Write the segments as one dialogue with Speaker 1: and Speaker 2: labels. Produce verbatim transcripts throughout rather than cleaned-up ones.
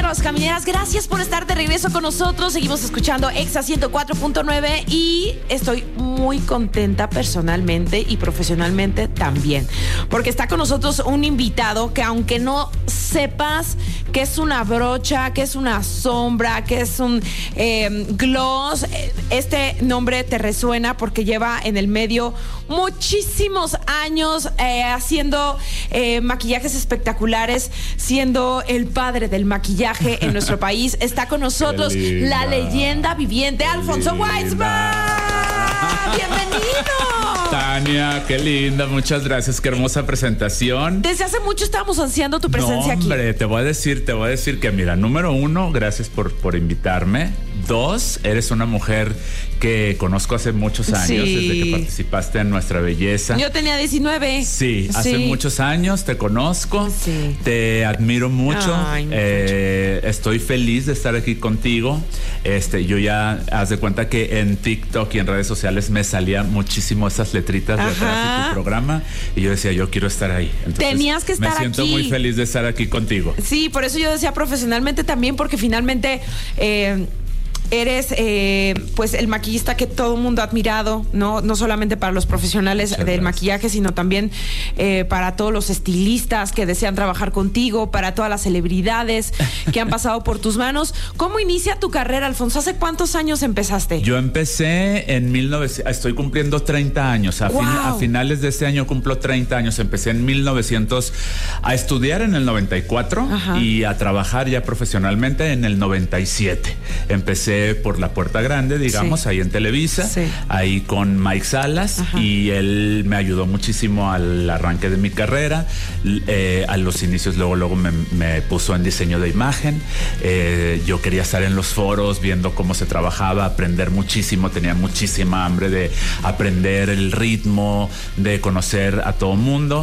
Speaker 1: Camineros, camineras, gracias por estar de regreso con nosotros. Seguimos escuchando Exa ciento cuatro punto nueve y estoy muy contenta personalmente y profesionalmente también, porque está con nosotros un invitado que, aunque no sepas que es una brocha, que es una sombra, que es un eh, gloss, este nombre te resuena porque lleva en el medio muchísimos años eh, haciendo eh, maquillajes espectaculares, siendo el padre del maquillaje en nuestro país. Está con nosotros la leyenda viviente, qué Alfonso Weisman. ¡Bienvenido!
Speaker 2: Tania, qué linda, muchas gracias, qué hermosa presentación.
Speaker 1: Desde hace mucho estábamos ansiando tu presencia
Speaker 2: no, hombre,
Speaker 1: aquí.
Speaker 2: te voy a decir, te voy a decir que mira, número uno, gracias por, por invitarme. Dos, eres una mujer que conozco hace muchos años, sí. Desde que participaste en Nuestra Belleza.
Speaker 1: Yo tenía diecinueve.
Speaker 2: Sí, hace sí. muchos años te conozco,
Speaker 1: sí.
Speaker 2: te admiro mucho.
Speaker 1: Ay,
Speaker 2: eh, estoy feliz de estar aquí contigo. Este, yo ya, haz de cuenta que en TikTok y en redes sociales me salían muchísimo esas letritas de atrás de tu programa y yo decía, yo quiero estar ahí. Entonces,
Speaker 1: tenías que estar aquí.
Speaker 2: Me siento
Speaker 1: aquí.
Speaker 2: muy feliz de estar aquí contigo.
Speaker 1: Sí, por eso yo decía profesionalmente también, porque finalmente eh, eres eh, pues el maquillista que todo el mundo ha admirado, no, no solamente para los profesionales Muchas del gracias. maquillaje, sino también eh, para todos los estilistas que desean trabajar contigo, para todas las celebridades que han pasado por tus manos. ¿Cómo inicia tu carrera, Alfonso? ¿Hace cuántos años empezaste?
Speaker 2: Yo empecé en mil novecientos, estoy cumpliendo treinta años. A,
Speaker 1: wow.
Speaker 2: fin, a finales de este año cumplo treinta años. Empecé en mil novecientos a estudiar en el noventa y cuatro. Ajá. Y a trabajar ya profesionalmente en el noventa y siete. Empecé por la puerta grande, digamos, sí. ahí en Televisa, sí. ahí con Mike Salas. Ajá. Y él me ayudó muchísimo al arranque de mi carrera. Eh, a los inicios luego luego me, me puso en diseño de imagen. Eh, yo quería estar en los foros viendo cómo se trabajaba, aprender muchísimo, tenía muchísima hambre de aprender el ritmo, de conocer a todo mundo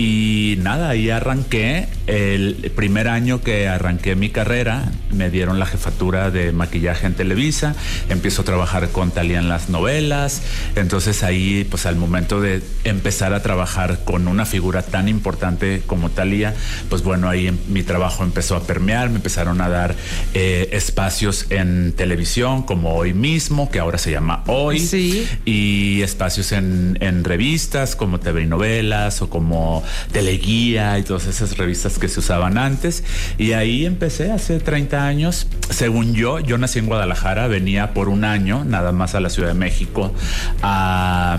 Speaker 2: y nada, ahí arranqué. El primer año que arranqué mi carrera me dieron la jefatura de maquillaje en Televisa, empiezo a trabajar con Talía en las novelas, entonces ahí pues al momento de empezar a trabajar con una figura tan importante como Talía, pues bueno, ahí mi trabajo empezó a permear, me empezaron a dar eh, espacios en televisión como Hoy Mismo, que ahora se llama Hoy,
Speaker 1: sí.
Speaker 2: y espacios en, en revistas como T V y Novelas o como Teleguía y todas esas revistas que se usaban antes, y ahí empecé hace treinta años. Según yo, yo nací en Guadalajara, venía por un año nada más a la Ciudad de México a,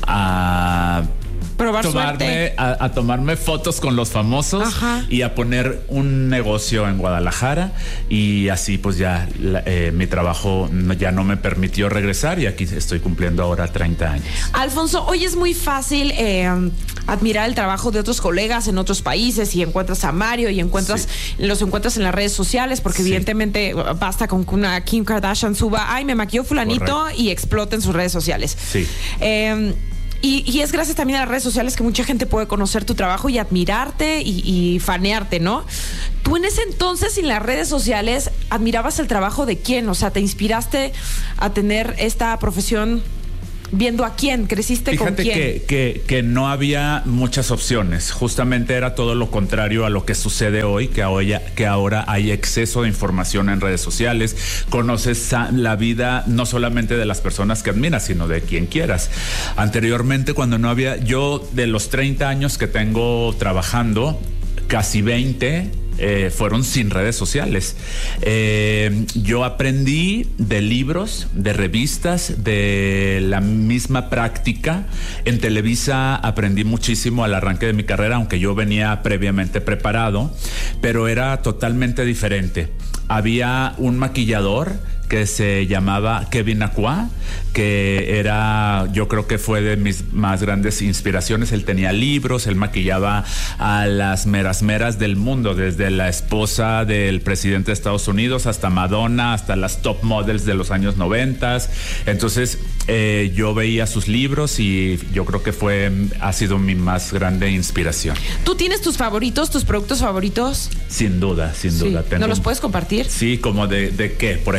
Speaker 2: a
Speaker 1: probar
Speaker 2: tomarme, a, a tomarme fotos con los famosos. Ajá. Y a poner un negocio en Guadalajara, y así pues ya la, eh, mi trabajo ya no me permitió regresar y aquí estoy cumpliendo ahora treinta años.
Speaker 1: Alfonso, hoy es muy fácil eh, admirar el trabajo de otros colegas en otros países, y encuentras a Mario y encuentras sí. los encuentras en las redes sociales, porque sí. evidentemente basta con que una Kim Kardashian suba, ay, me maquilló fulanito. Correcto. Y explota en sus redes sociales.
Speaker 2: Sí.
Speaker 1: Eh, Y, y es gracias también a las redes sociales que mucha gente puede conocer tu trabajo y admirarte y, y fanearte, ¿no? Tú en ese entonces, en las redes sociales, ¿admirabas el trabajo de quién? O sea, ¿te inspiraste a tener esta profesión viendo a quién? ¿Creciste
Speaker 2: Fíjate
Speaker 1: con quién?
Speaker 2: Que, que, que no había muchas opciones. Justamente era todo lo contrario a lo que sucede hoy, que ahora, que ahora hay exceso de información en redes sociales. Conoces la vida no solamente de las personas que admiras, sino de quien quieras. Anteriormente, cuando no había... Yo, de los treinta años que tengo trabajando, casi veinte... Eh, fueron sin redes sociales. Eh, yo aprendí de libros, de revistas, de la misma práctica. En Televisa aprendí muchísimo al arranque de mi carrera, aunque yo venía previamente preparado, pero era totalmente diferente. Había un maquillador que se llamaba Kevin Acua, que era, yo creo que fue de mis más grandes inspiraciones. Él tenía libros, él maquillaba a las meras meras del mundo, desde la esposa del presidente de Estados Unidos hasta Madonna, hasta las top models de los años noventas. Entonces eh, yo veía sus libros y yo creo que fue, ha sido mi más grande inspiración.
Speaker 1: ¿Tú tienes tus favoritos, tus productos favoritos?
Speaker 2: Sin duda, sin
Speaker 1: sí.
Speaker 2: duda. Tengo,
Speaker 1: ¿No los puedes compartir?
Speaker 2: Sí, como de, de qué, por ejemplo.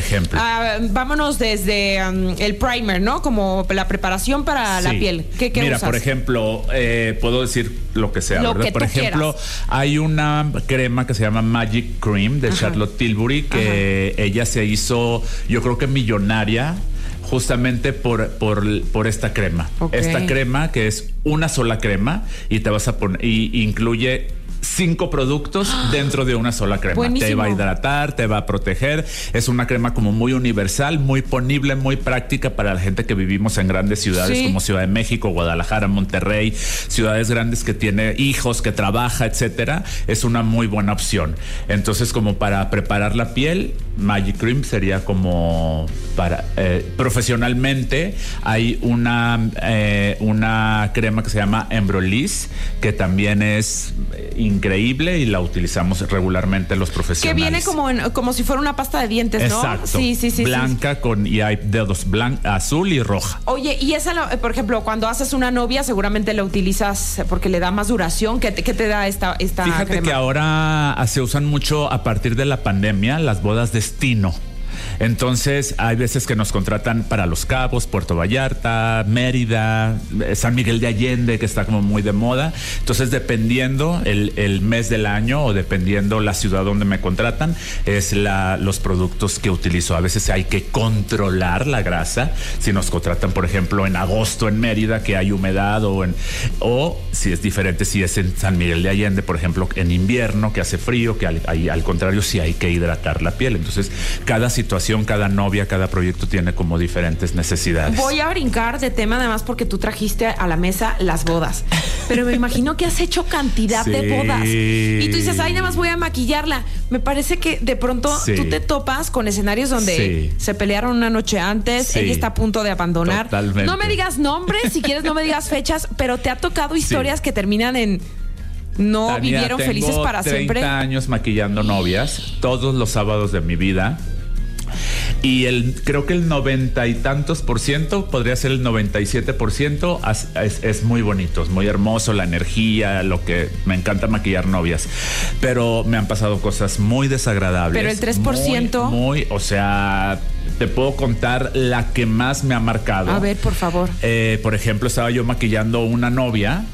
Speaker 1: uh, vámonos desde um, el primer, ¿no? Como la preparación para sí. la piel. ¿Qué, qué
Speaker 2: Mira,
Speaker 1: usas?
Speaker 2: por ejemplo, eh, puedo decir lo que sea,
Speaker 1: lo
Speaker 2: ¿verdad?
Speaker 1: Que
Speaker 2: por
Speaker 1: tú
Speaker 2: ejemplo,
Speaker 1: quieras.
Speaker 2: Hay una crema que se llama Magic Cream de Ajá. Charlotte Tilbury, que Ajá. ella se hizo, yo creo que millonaria, justamente por, por, por esta crema. Okay. Esta crema que es una sola crema y te vas a poner, y incluye cinco productos dentro de una sola crema. Buenísimo. Te va a hidratar, te va a proteger. Es una crema como muy universal, muy ponible, muy práctica para la gente que vivimos en grandes ciudades sí. como Ciudad de México, Guadalajara, Monterrey, ciudades grandes que tiene hijos, que trabaja, etcétera. Es una muy buena opción. Entonces, como para preparar la piel, Magic Cream sería como para eh, profesionalmente. Hay una eh, una crema que se llama Embryolisse, que también es eh, increíble y la utilizamos regularmente los profesionales.
Speaker 1: Que viene como en, como si fuera una pasta de dientes, ¿no?
Speaker 2: Exacto.
Speaker 1: Sí, sí, sí.
Speaker 2: Blanca
Speaker 1: sí.
Speaker 2: con y hay dedos blanca, azul y roja.
Speaker 1: Oye, y esa, por ejemplo, cuando haces una novia, seguramente la utilizas porque le da más duración. ¿Qué te, qué te da esta, esta
Speaker 2: Fíjate
Speaker 1: crema?
Speaker 2: que ahora se usan mucho a partir de la pandemia las bodas destino. Entonces hay veces que nos contratan para Los Cabos, Puerto Vallarta, Mérida, San Miguel de Allende, que está como muy de moda. Entonces, dependiendo el, el mes del año o dependiendo la ciudad donde me contratan, es la, los productos que utilizo. A veces hay que controlar la grasa. Si nos contratan, por ejemplo, en agosto en Mérida, que hay humedad, o en o si es diferente, si es en San Miguel de Allende, por ejemplo, en invierno, que hace frío, que al, al, al contrario, sí hay que hidratar la piel. Entonces, cada situación, cada novia, cada proyecto tiene como diferentes necesidades.
Speaker 1: Voy a brincar de tema además porque tú trajiste a la mesa las bodas, pero me imagino que has hecho cantidad sí. de bodas y tú dices, ay, nada más voy a maquillarla. Me parece que de pronto sí. tú te topas con escenarios donde sí. se pelearon una noche antes, sí. ella está a punto de abandonar.
Speaker 2: Totalmente.
Speaker 1: No me digas nombres, si quieres no me digas fechas, pero te ha tocado historias sí. que terminan en no
Speaker 2: Tania,
Speaker 1: vivieron
Speaker 2: tengo
Speaker 1: felices para
Speaker 2: treinta
Speaker 1: siempre.
Speaker 2: treinta años maquillando novias, todos los sábados de mi vida. Y el, creo que el noventa y tantos por ciento, podría ser el noventa y siete por ciento, es, es, es muy bonito, es muy hermoso, la energía, lo que me encanta maquillar novias. Pero me han pasado cosas muy desagradables.
Speaker 1: Pero el tres por ciento.
Speaker 2: Muy, muy, o sea, te puedo contar la que más me ha marcado.
Speaker 1: A ver, por favor.
Speaker 2: Eh, por ejemplo, estaba yo maquillando una novia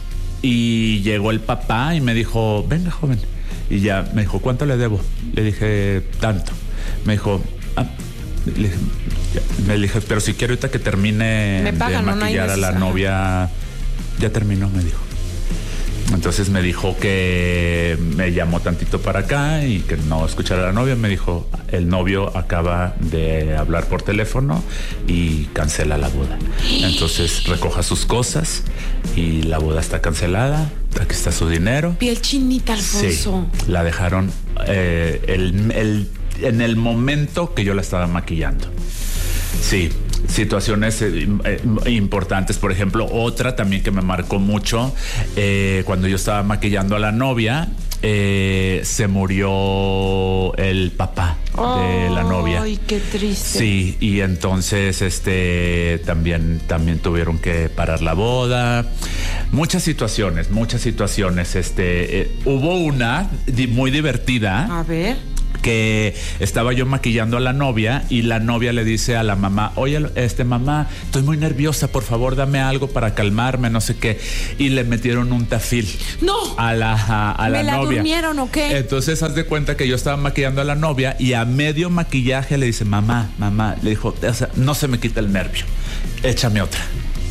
Speaker 2: y llegó el papá y me dijo, venga, joven. Y ya me dijo, ¿cuánto le debo? Le dije, tanto. Me dijo, ah, le, me dije, pero si quiero ahorita que termine
Speaker 1: me pagan,
Speaker 2: de maquillar
Speaker 1: no, no
Speaker 2: a la novia, ya terminó, me dijo. Entonces me dijo que me llamó tantito para acá y que no escuchara a la novia. Me dijo, el novio acaba de hablar por teléfono y cancela la boda. Entonces recoja sus cosas y la boda está cancelada. Aquí está su dinero.
Speaker 1: Piel chinita, Alfonso.
Speaker 2: Sí, la dejaron eh, el, el, en el momento que yo la estaba maquillando. Sí, situaciones eh, eh, importantes. Por ejemplo, otra también que me marcó mucho, eh, cuando yo estaba maquillando a la novia, eh, se murió el papá oh, de la novia.
Speaker 1: Ay, qué triste.
Speaker 2: Sí, y entonces este también, también tuvieron que parar la boda. Muchas situaciones, muchas situaciones. Este, eh, hubo una di- muy divertida.
Speaker 1: A ver.
Speaker 2: Que estaba yo maquillando a la novia y la novia le dice a la mamá, oye, este mamá, estoy muy nerviosa, por favor dame algo para calmarme, no sé qué. Y le metieron un tafil.
Speaker 1: No.
Speaker 2: A la, a, a
Speaker 1: ¿Me
Speaker 2: la,
Speaker 1: la
Speaker 2: novia.
Speaker 1: durmieron o qué?
Speaker 2: Entonces haz de cuenta que yo estaba maquillando a la novia y a medio maquillaje le dice, mamá, mamá, le dijo, o sea, no se me quita el nervio, échame otra.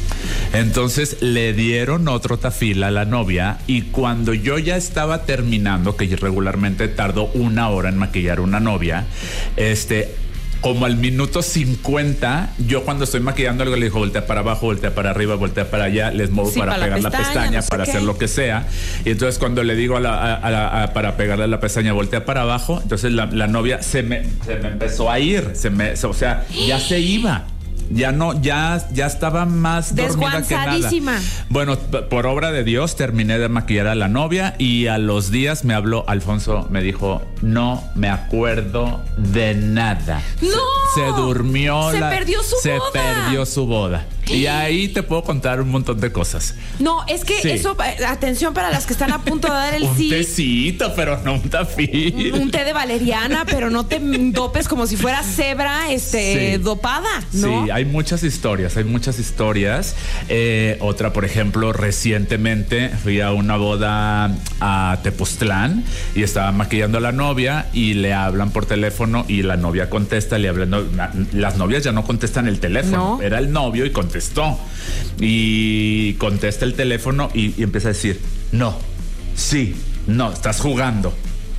Speaker 2: Entonces le dieron otro tafil a la novia y cuando yo ya estaba terminando, que regularmente tardo una hora en maquillar una novia, este, como al minuto cincuenta, yo cuando estoy maquillando algo le digo, voltea para abajo, voltea para arriba, voltea para allá, les muevo sí, para, para pegar la pestaña, la pestaña no sé para qué. Hacer lo que sea. Y entonces cuando le digo a la, a, a la, a, para pegarle la pestaña, voltea para abajo, entonces la, la novia se me, se me empezó a ir, se me, o sea, ya se iba. Ya no, ya, ya estaba más dormida que nada. Bueno, p- por obra de Dios terminé de maquillar a la novia y a los días me habló Alfonso, me dijo, no me acuerdo de nada.
Speaker 1: ¡No!
Speaker 2: Se, se durmió.
Speaker 1: Se
Speaker 2: la,
Speaker 1: perdió su
Speaker 2: se
Speaker 1: boda.
Speaker 2: Se perdió su boda. Y ahí te puedo contar un montón de cosas.
Speaker 1: No, es que
Speaker 2: Sí.
Speaker 1: eso, eh, atención para las que están a punto de dar el
Speaker 2: Un
Speaker 1: sí.
Speaker 2: tecito, pero no un tafil.
Speaker 1: Un té de valeriana, pero no te dopes como si fuera cebra este,
Speaker 2: Sí.
Speaker 1: dopada, ¿no?
Speaker 2: Sí, hay muchas historias, hay muchas historias. Eh, otra, por ejemplo, recientemente fui a una boda a Tepoztlán y estaba maquillando a la novia y le hablan por teléfono y la novia contesta, le hablan, no, las novias ya no contestan el teléfono,
Speaker 1: No.
Speaker 2: era el novio y contestó. Y contesta el teléfono y, y empieza a decir, no, sí, no, estás jugando.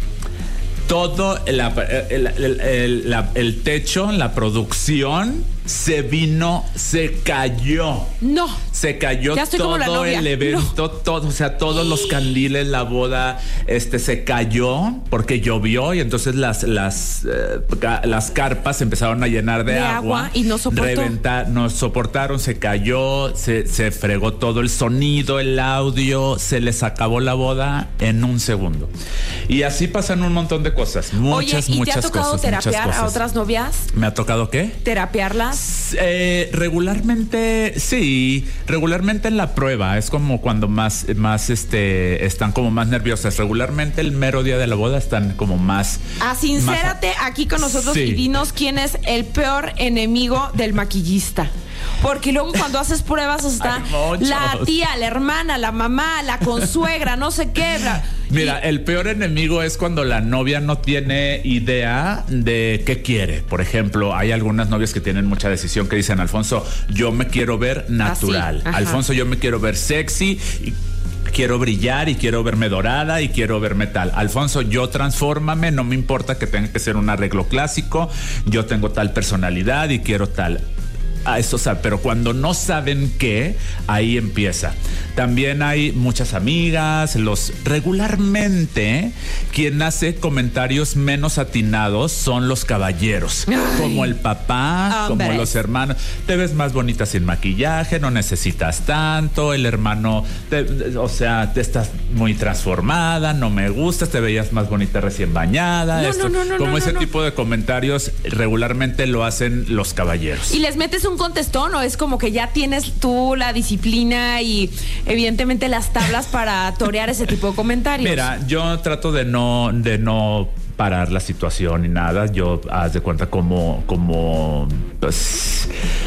Speaker 2: Todo el, el, el, el, la, el techo, la producción se vino, se cayó.
Speaker 1: No.
Speaker 2: Se cayó
Speaker 1: Ya estoy como la
Speaker 2: todo
Speaker 1: novia.
Speaker 2: el evento,
Speaker 1: No.
Speaker 2: todo, o sea, todos los candiles, la boda, este, se cayó porque llovió y entonces las, las, eh, ca- las carpas empezaron a llenar de,
Speaker 1: De
Speaker 2: agua,
Speaker 1: agua y no soportó.
Speaker 2: Reventa- no soportaron, se cayó, se, se fregó todo el sonido, el audio, se les acabó la boda en un segundo. Y así pasan un montón de cosas, muchas,
Speaker 1: Oye, ¿y
Speaker 2: muchas
Speaker 1: te ha tocado
Speaker 2: cosas, muchas
Speaker 1: terapiar a
Speaker 2: cosas.
Speaker 1: otras novias?
Speaker 2: ¿Me ha tocado qué?
Speaker 1: ¿Terapiarlas?
Speaker 2: Eh, regularmente, sí, regularmente en la prueba es como cuando más, más, este, están como más nerviosas. Regularmente el mero día de la boda están como más.
Speaker 1: Ah, sincérate aquí con nosotros
Speaker 2: Sí.
Speaker 1: y dinos quién es el peor enemigo del maquillista. Porque luego cuando haces pruebas está
Speaker 2: Hay muchos.
Speaker 1: la tía, la hermana, la mamá, la consuegra, no sé qué. bla.
Speaker 2: Mira,
Speaker 1: Y-
Speaker 2: el peor enemigo es cuando la novia no tiene idea de qué quiere. Por ejemplo, hay algunas novias que tienen mucha decisión que dicen, Alfonso, yo me quiero ver natural.
Speaker 1: Así, ajá.
Speaker 2: Alfonso, yo me quiero ver sexy y quiero brillar y quiero verme dorada y quiero verme tal. Alfonso, yo transfórmame, no me importa que tenga que ser un arreglo clásico, yo tengo tal personalidad y quiero tal. A eso, o sea, pero cuando no saben qué, ahí empieza. También hay muchas amigas, los regularmente quien hace comentarios menos atinados son los caballeros,
Speaker 1: Ay.
Speaker 2: como el papá,
Speaker 1: Hombres.
Speaker 2: como los hermanos. Te ves más bonita sin maquillaje, no necesitas tanto. El hermano, te- o sea, te estás muy transformada, no me gustas, te veías más bonita recién bañada.
Speaker 1: No,
Speaker 2: Esto,
Speaker 1: no, no, no,
Speaker 2: como
Speaker 1: no,
Speaker 2: ese
Speaker 1: no.
Speaker 2: tipo de comentarios regularmente lo hacen los caballeros.
Speaker 1: ¿Y les metes un contestón o es como que ya tienes tú la disciplina y evidentemente las tablas para torear ese tipo de comentarios?
Speaker 2: Mira, yo trato de no, de no parar la situación ni nada. Yo haz de cuenta como, como pues,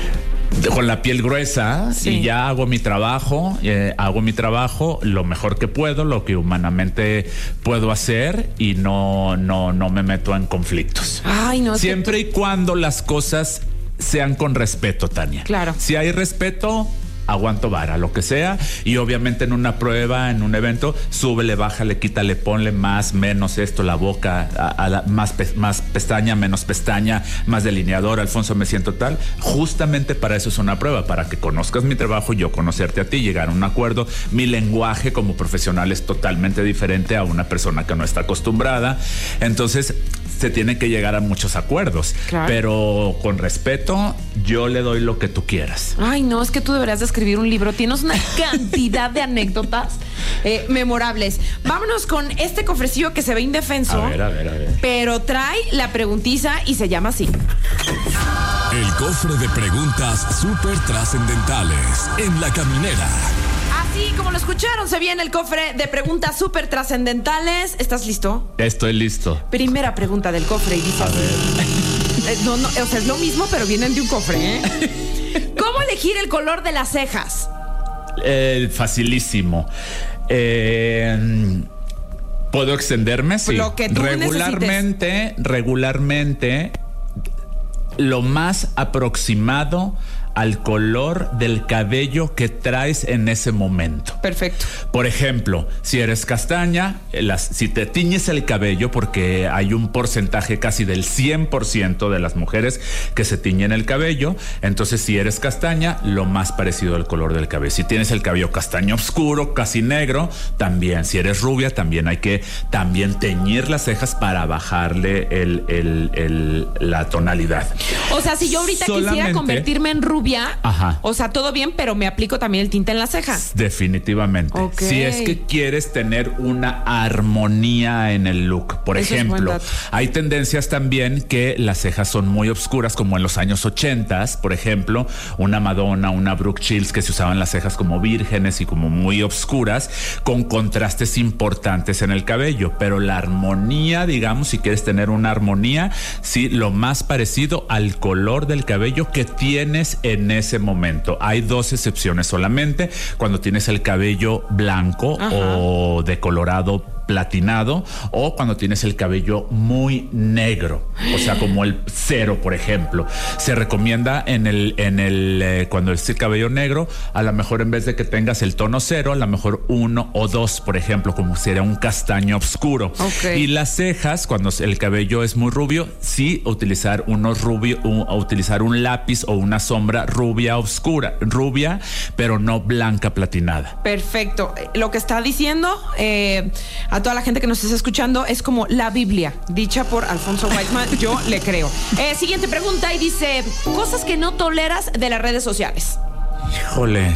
Speaker 2: con la piel gruesa
Speaker 1: Sí.
Speaker 2: y ya hago mi trabajo, eh, hago mi trabajo lo mejor que puedo, lo que humanamente puedo hacer y no, no, no me meto en conflictos.
Speaker 1: Ay, no. es que
Speaker 2: Siempre y cuando las cosas sean con respeto, Tania.
Speaker 1: Claro.
Speaker 2: Si hay respeto, aguanto vara, lo que sea. Y obviamente en una prueba, en un evento, súbele, bájale, quítale, ponle más, menos esto, la boca, a, a la, más, pe, más pestaña, menos pestaña, más delineador. Alfonso, me siento tal. Justamente para eso es una prueba, para que conozcas mi trabajo, yo conocerte a ti, llegar a un acuerdo. Mi lenguaje como profesional es totalmente diferente a una persona que no está acostumbrada. Entonces, se tiene que llegar a muchos acuerdos.
Speaker 1: Claro.
Speaker 2: Pero con respeto, yo le doy lo que tú quieras.
Speaker 1: Ay, no, es que tú deberías de escribir un libro. Tienes una cantidad de anécdotas eh, memorables. Vámonos con este cofrecillo que se ve indefenso.
Speaker 2: A ver, a ver, a ver.
Speaker 1: Pero trae la preguntiza y se llama así.
Speaker 3: El cofre de preguntas súper trascendentales en La Caminera.
Speaker 1: Así como lo escucharon, se viene el cofre de preguntas súper trascendentales. ¿Estás listo?
Speaker 2: Estoy listo.
Speaker 1: Primera pregunta del cofre y dice así. Eh, no, no, o sea, es lo mismo, pero vienen de un cofre, ¿eh? ¿Cómo elegir el color de las cejas?
Speaker 2: Eh, facilísimo. Eh, ¿Puedo extenderme? Sí.
Speaker 1: Lo que tú
Speaker 2: regularmente, regularmente, lo más aproximado al color del cabello que traes en ese momento.
Speaker 1: Perfecto.
Speaker 2: Por ejemplo, si eres castaña, las, si te tiñes el cabello, porque hay un porcentaje casi del cien por ciento de las mujeres que se tiñen el cabello, entonces si eres castaña, lo más parecido al color del cabello. Si tienes el cabello castaño oscuro, casi negro, también. Si eres rubia, también hay que también teñir las cejas para bajarle el, el, el, la tonalidad.
Speaker 1: O sea, si yo ahorita
Speaker 2: Solamente,
Speaker 1: quisiera convertirme en rubia,
Speaker 2: ajá.
Speaker 1: o sea, todo bien, pero me aplico también el tinte en la ceja.
Speaker 2: Definitivamente.
Speaker 1: Okay.
Speaker 2: Si es que quieres tener una armonía en el look. Por
Speaker 1: Eso
Speaker 2: ejemplo, hay tendencias también que las cejas son muy oscuras, como en los años ochentas, por ejemplo, una Madonna, una Brooke Shields, que se usaban las cejas como vírgenes y como muy oscuras, con contrastes importantes en el cabello. Pero la armonía, digamos, si quieres tener una armonía, sí, lo más parecido al color del cabello que tienes en ese momento. Hay dos excepciones solamente: cuando tienes el cabello blanco, ajá, o decolorado platinado, o cuando tienes el cabello muy negro, o sea, como el cero, por ejemplo. Se recomienda en el, en el, eh, cuando es el cabello negro, a lo mejor en vez de que tengas el tono cero, a lo mejor uno o dos, por ejemplo, como sería un castaño oscuro.
Speaker 1: Okay.
Speaker 2: Y las cejas, cuando el cabello es muy rubio, sí utilizar unos rubio, un, utilizar un lápiz o una sombra rubia oscura, rubia, pero no blanca platinada.
Speaker 1: Perfecto. Lo que está diciendo, eh, a toda la gente que nos está escuchando, es como la Biblia, dicha por Alfonso Weisman. Yo le creo. Eh, siguiente pregunta y dice: cosas que no toleras de las redes sociales.
Speaker 2: Híjole.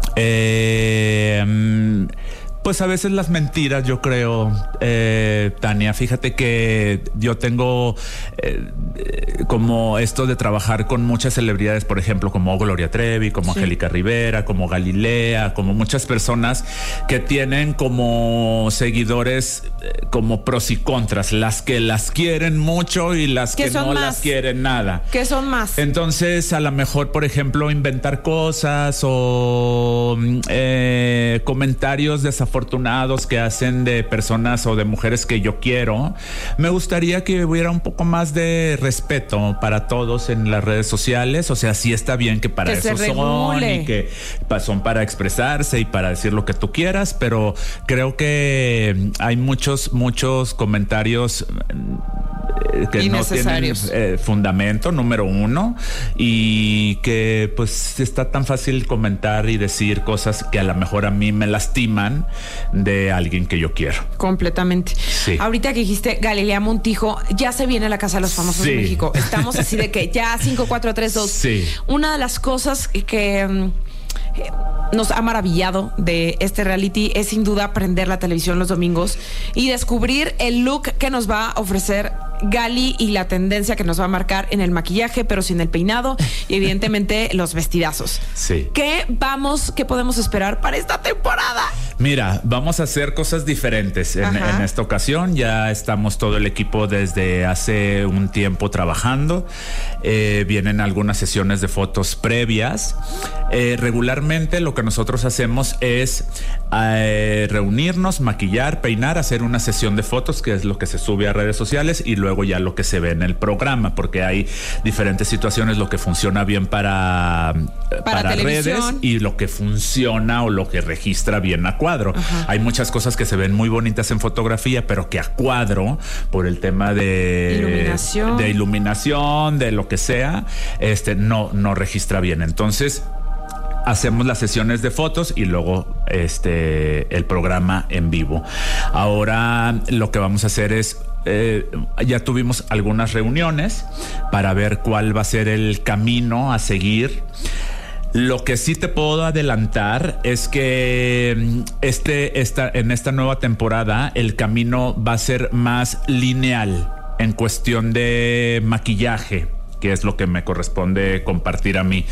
Speaker 2: Eh... Pues a veces las mentiras, yo creo, eh, Tania. Fíjate que yo tengo eh, como esto de trabajar con muchas celebridades, por ejemplo, como Gloria Trevi, como sí. Angélica Rivera, como Galilea, como muchas personas que tienen como seguidores eh, como pros y contras, las que las quieren mucho y las que no más? las quieren nada.
Speaker 1: ¿Qué son más?
Speaker 2: Entonces, a lo mejor, por ejemplo, inventar cosas o eh, comentarios desafortunados afortunados que hacen de personas o de mujeres que yo quiero. Me gustaría que hubiera un poco más de respeto para todos en las redes sociales. O sea, sí está bien que para
Speaker 1: que
Speaker 2: eso son y que son para expresarse y para decir lo que tú quieras, pero creo que hay muchos, muchos comentarios que no tienen eh, fundamento, número uno, y que pues está tan fácil comentar y decir cosas que a lo mejor a mí me lastiman de alguien que yo quiero.
Speaker 1: Completamente.
Speaker 2: Sí.
Speaker 1: Ahorita que dijiste Galilea Montijo, ya se viene la Casa de los Famosos sí. de México. Estamos así de que ya cinco, cuatro, tres, dos.
Speaker 2: Sí.
Speaker 1: Una de las cosas que um, nos ha maravillado de este reality es sin duda prender la televisión los domingos y descubrir el look que nos va a ofrecer Gali y la tendencia que nos va a marcar en el maquillaje, pero sin el peinado, y evidentemente los vestidazos.
Speaker 2: Sí.
Speaker 1: ¿Qué vamos, qué podemos esperar para esta temporada?
Speaker 2: Mira, vamos a hacer cosas diferentes en, en esta ocasión. Ya estamos todo el equipo desde hace un tiempo trabajando. Eh, vienen algunas sesiones de fotos previas. Eh, regularmente lo que nosotros hacemos es eh, reunirnos, maquillar, peinar, hacer una sesión de fotos, que es lo que se sube a redes sociales, y luego ya lo que se ve en el programa, porque hay diferentes situaciones, lo que funciona bien para,
Speaker 1: para,
Speaker 2: para redes y lo que funciona o lo que registra bien a cuadro. Ajá. Hay muchas cosas que se ven muy bonitas en fotografía, pero que a cuadro, por el tema de
Speaker 1: iluminación,
Speaker 2: de, iluminación, de lo que sea, este no, no registra bien. Entonces, hacemos las sesiones de fotos y luego este el programa en vivo. Ahora lo que vamos a hacer es Eh, ya tuvimos algunas reuniones para ver cuál va a ser el camino a seguir. Lo que sí te puedo adelantar es que este, esta, en esta nueva temporada el camino va a ser más lineal en cuestión de maquillaje, que es lo que me corresponde compartir a mí.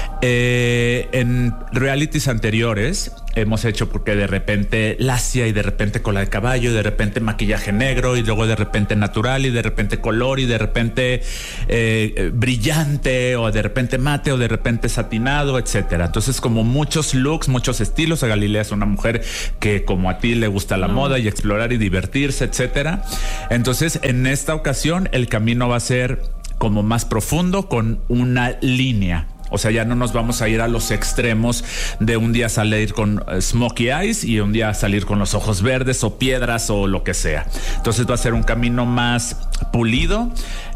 Speaker 2: Eh, en realities anteriores hemos hecho porque de repente lacia y de repente cola de caballo y de repente maquillaje negro y luego de repente natural y de repente color y de repente eh, brillante o de repente mate o de repente satinado, etcétera. Entonces, como muchos looks, muchos estilos. A Galilea es una mujer que, como a ti, le gusta la no. moda y explorar y divertirse, etcétera. Entonces, en esta ocasión el camino va a ser como más profundo, con una línea. O sea, ya no nos vamos a ir a los extremos de un día salir con smokey eyes y un día salir con los ojos verdes o piedras o lo que sea. Entonces va a ser un camino más pulido,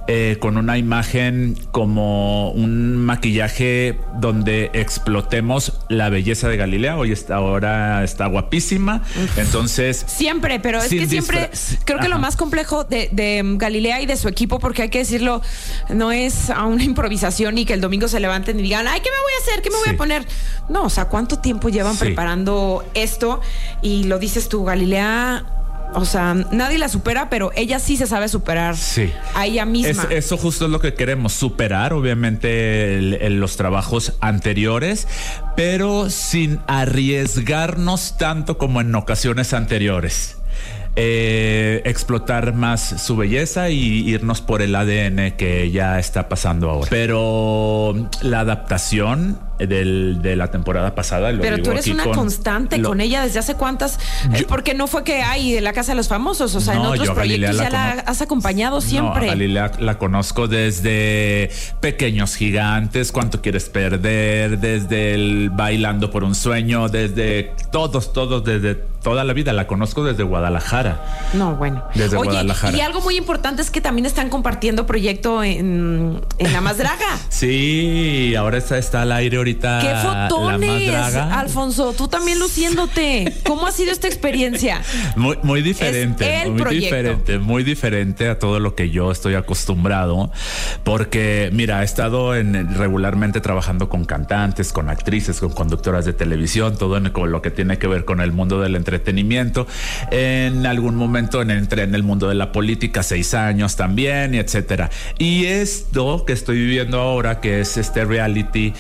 Speaker 2: eh, con una imagen como un maquillaje donde explotemos la belleza de Galilea. Hoy está, ahora está guapísima. Uf. Entonces...
Speaker 1: Siempre, pero es que siempre creo que Ajá. lo más complejo de, de Galilea y de su equipo, porque hay que decirlo, no es a una improvisación y que el domingo se levanten y digan, ay, ¿qué me voy a hacer? ¿Qué me sí. voy a poner? No, o sea, ¿cuánto tiempo llevan sí. preparando esto? Y lo dices tú, Galilea... O sea, nadie la supera, pero ella sí se sabe superar
Speaker 2: sí.
Speaker 1: a ella misma.
Speaker 2: Es, eso justo es lo que queremos, superar, obviamente, el, el, los trabajos anteriores, pero sin arriesgarnos tanto como en ocasiones anteriores. Eh, explotar más su belleza y irnos por el A D N que ya está pasando ahora. Pero la adaptación del, de la temporada pasada. Lo
Speaker 1: Pero
Speaker 2: digo
Speaker 1: tú eres
Speaker 2: aquí
Speaker 1: una
Speaker 2: con,
Speaker 1: constante lo, con ella desde hace cuántas. Yo, porque no fue que hay de la Casa de los Famosos, o sea, no, en otros proyectos la ya la has acompañado siempre.
Speaker 2: No, a Galilea la conozco desde Pequeños Gigantes, Cuánto Quieres Perder, desde el Bailando por un Sueño, desde todos, todos, desde toda la vida. La conozco desde Guadalajara.
Speaker 1: No, bueno.
Speaker 2: Desde
Speaker 1: Oye,
Speaker 2: Guadalajara.
Speaker 1: Y algo muy importante es que también están compartiendo proyecto en, en La Más Draga.
Speaker 2: Sí, ahora está, está al aire ahorita.
Speaker 1: ¡Qué fotones,
Speaker 2: La Más Draga.
Speaker 1: Alfonso! Tú también luciéndote. ¿Cómo ha sido esta experiencia?
Speaker 2: Muy, muy diferente.
Speaker 1: Es el
Speaker 2: muy
Speaker 1: proyecto.
Speaker 2: diferente, muy diferente a todo lo que yo estoy acostumbrado. Porque, mira, he estado en, regularmente trabajando con cantantes, con actrices, con conductoras de televisión, todo en, con lo que tiene que ver con el mundo del entretenimiento. En algún momento en, entré en el mundo de la política, seis años también, y etcétera. Y esto que estoy viviendo ahora, que es este reality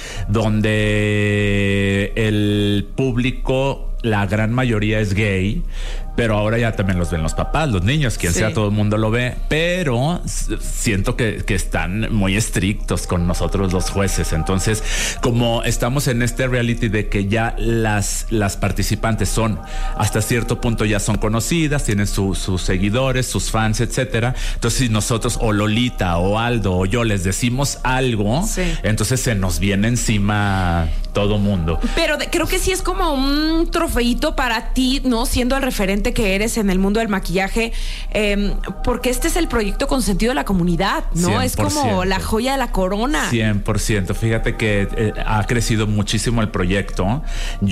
Speaker 2: donde el público, la gran mayoría es gay, pero ahora ya también los ven los papás, los niños, quien sí. sea, todo el mundo lo ve, pero siento que, que están muy estrictos con nosotros los jueces. Entonces, como estamos en este reality de que ya las, las participantes son, hasta cierto punto ya son conocidas, tienen su, sus seguidores, sus fans, etcétera. Entonces, si nosotros o Lolita o Aldo o yo les decimos algo, sí. entonces se nos viene encima todo mundo.
Speaker 1: Pero de, creo que sí es como un trofeito para ti, ¿no? Siendo el referente que eres en el mundo del maquillaje, eh, porque este es el proyecto consentido de la comunidad, ¿no? cien por ciento. Es como la joya de la corona.
Speaker 2: cien por ciento. Fíjate que eh, ha crecido muchísimo el proyecto.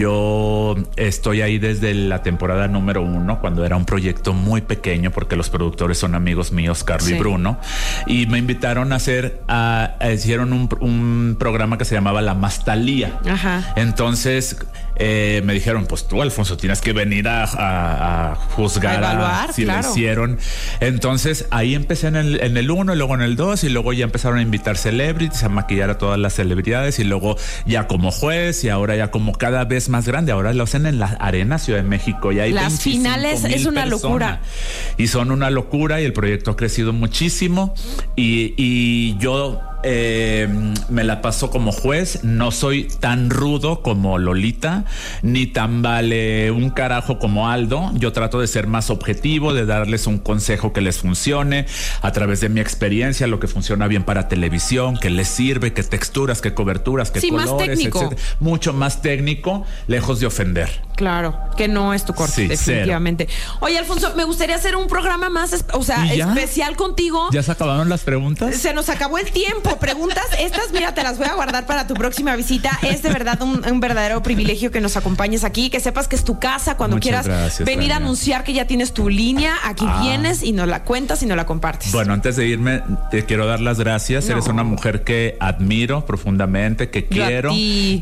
Speaker 2: Yo estoy ahí desde la temporada número uno, cuando era un proyecto muy pequeño, porque los productores son amigos míos, Carlos sí. y Bruno, y me invitaron a hacer, a, a, hicieron un, un programa que se llamaba La Mastalía.
Speaker 1: Ajá.
Speaker 2: Entonces eh, me dijeron, pues tú, Alfonso, tienes que venir a, a, a juzgar, a
Speaker 1: evaluar,
Speaker 2: a, si
Speaker 1: claro.
Speaker 2: lo hicieron. Entonces ahí empecé en el, en el uno y luego en el dos, y luego ya empezaron a invitar celebrities, a maquillar a todas las celebridades, y luego ya como juez, y ahora ya como cada vez más grande. Ahora lo hacen en la Arena Ciudad de México, y hay
Speaker 1: las finales es una personas, locura.
Speaker 2: Y son una locura, y el proyecto ha crecido muchísimo, y, y yo Eh, me la paso como juez. No soy tan rudo como Lolita, ni tan vale un carajo como Aldo. Yo trato de ser más objetivo, de darles un consejo que les funcione a través de mi experiencia, lo que funciona bien para televisión, que les sirve, qué texturas, qué coberturas, qué
Speaker 1: sí,
Speaker 2: colores,
Speaker 1: más técnico.
Speaker 2: etcétera. Mucho más técnico, lejos de ofender.
Speaker 1: Claro, que no es tu corte, sí, definitivamente. Cero. Oye, Alfonso, me gustaría hacer un programa más, o sea, especial contigo.
Speaker 2: ¿Ya se acabaron las preguntas?
Speaker 1: Se nos acabó el tiempo. Preguntas, estas, mira, te las voy a guardar para tu próxima visita. Es de verdad un, un verdadero privilegio que nos acompañes aquí, que sepas que es tu casa. Cuando Muchas quieras gracias, venir Tania. a anunciar que ya tienes tu línea, aquí ah. vienes y nos la cuentas y nos la compartes.
Speaker 2: Bueno, antes de irme, te quiero dar las gracias. No. Eres una mujer que admiro profundamente, que Yo quiero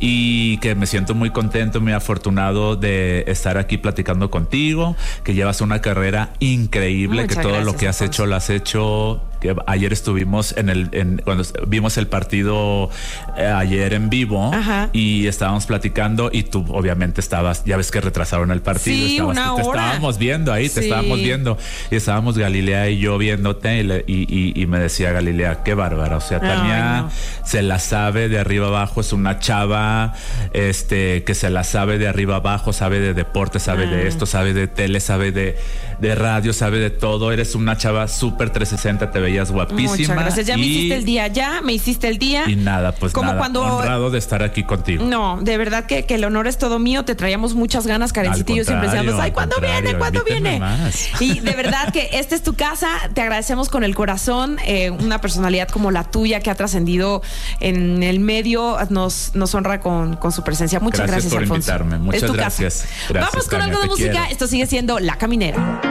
Speaker 2: y que me siento muy contento, muy afortunado de estar aquí platicando contigo, que llevas una carrera increíble, Muchas que todo gracias, lo que has Alfonso. hecho lo has hecho. Que ayer estuvimos en el en, cuando vimos el partido eh, ayer en vivo. Ajá. Y estábamos platicando y tú obviamente estabas, ya ves que retrasaron el partido,
Speaker 1: sí,
Speaker 2: estabas,
Speaker 1: una
Speaker 2: te, te
Speaker 1: hora.
Speaker 2: estábamos viendo ahí,
Speaker 1: sí.
Speaker 2: te estábamos viendo y estábamos Galilea y yo viéndote y, le, y, y, y me decía Galilea, qué bárbara, o sea, Tania Ay, no. se la sabe de arriba abajo, es una chava este que se la sabe de arriba abajo, sabe de deporte, sabe ah. de esto, sabe de tele, sabe de de radio, sabe de todo. Eres una chava súper trescientos sesenta, te veías guapísima.
Speaker 1: Muchas gracias. Ya
Speaker 2: y,
Speaker 1: me hiciste el día, ya me hiciste el día.
Speaker 2: Y nada, pues
Speaker 1: como
Speaker 2: nada,
Speaker 1: cuando,
Speaker 2: honrado de estar aquí contigo.
Speaker 1: No, de verdad que, que el honor es todo mío. Te traíamos muchas ganas, Karencita, y yo siempre decíamos, ay, ¿cuándo viene? ¿Cuándo viene? Más. Y de verdad que esta es tu casa. Te agradecemos con el corazón. Eh, una personalidad como la tuya que ha trascendido en el medio nos, nos honra con, con su presencia. Muchas gracias,
Speaker 2: gracias por
Speaker 1: Alfonso.
Speaker 2: invitarme. Muchas
Speaker 1: es tu
Speaker 2: gracias.
Speaker 1: Casa.
Speaker 2: gracias.
Speaker 1: Vamos con
Speaker 2: Tania,
Speaker 1: algo de música.
Speaker 2: Quiero.
Speaker 1: Esto sigue siendo La Caminera.